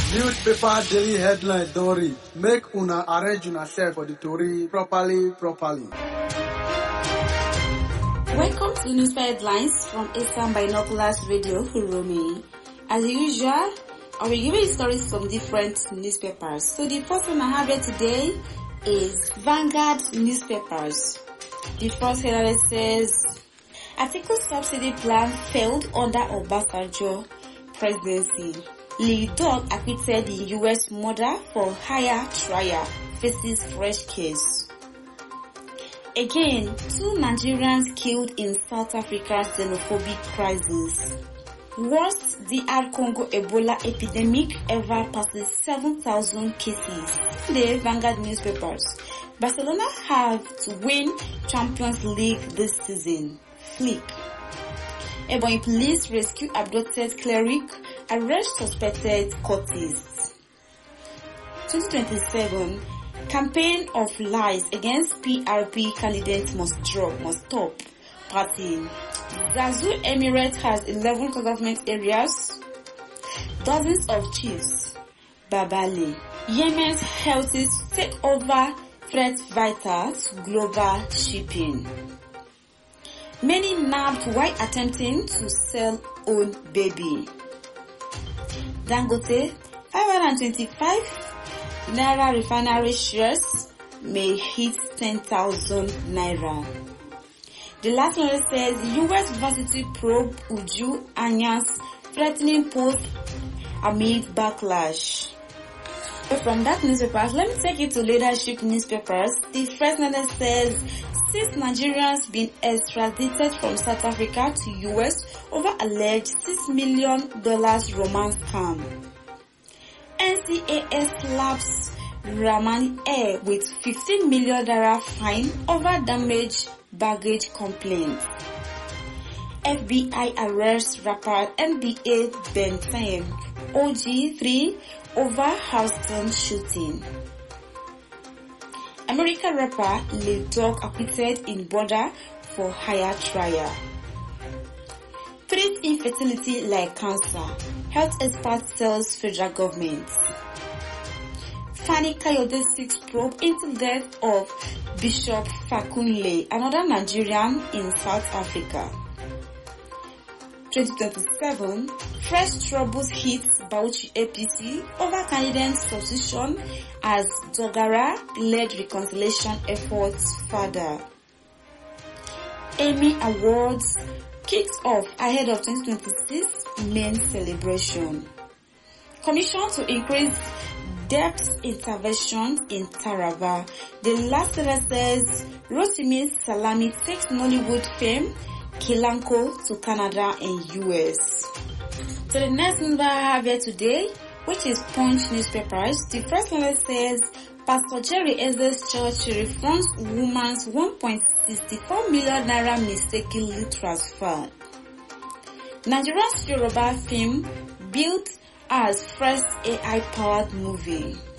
Newspaper daily headline Dory. Make una arrange una self for the Tory properly. Welcome to Newspaper Headlines from Assam Binoculars Radio, Huromi. As usual, I will give you stories from different newspapers. So the first one I have here today is Vanguard newspapers. The first headline says, Article subsidy plan failed under Obasanjo presidency. Lee Dog acquitted the U.S. murder for hire trial, faces fresh case. Again, 2 Nigerians killed in South Africa's xenophobic crisis. Worst DR Congo Ebola epidemic ever passes 7,000 cases. The Vanguard newspapers. Barcelona have to win Champions League this season. Flick. Ebonyi police rescue abducted cleric, arrest suspected cultist. 2027 campaign of lies against PRP candidates must stop. Party. Zazu Emirate has 11 government areas, dozens of chiefs. Babali. Yemen's healthies take over threat vital to global shipping. Many nabbed while attempting to sell own baby. Dangote, 525 Naira refinery shares may hit 10,000 Naira. The last one says U.S. varsity probe Uju Anyan's threatening post amid backlash. So from that newspapers, let me take you to leadership newspapers. The first one says 6 Nigerians been extradited from South Africa to U.S. over alleged $6 million romance scam. NCAS slaps Rahman Air with $15 million fine over damaged baggage complaint. FBI arrests rapper NBA Bentham OG3 over Houston shooting. American rapper Lil Durk acquitted in border for hire trial. Treat infertility like cancer. Health expert tells federal government. Fani Kayode 6 probe into death of Bishop Fakunle, another Nigerian in South Africa. 2027, fresh troubles hits Bauchi APC over candidate substitution as Dogara led reconciliation efforts further. Emmy Awards kicks off ahead of 2026 main celebration. Commission to increase depth interventions in Taraba. The last letter says Rotimi Salami takes Nollywood fame Kilanko to Canada and US. So the next number I have here today, which is Punch newspapers. The first one says Pastor Jerry Eze's church refunds woman's 1.64 million naira mistakenly transferred. Nigeria's Yoruba film built as first AI-powered movie.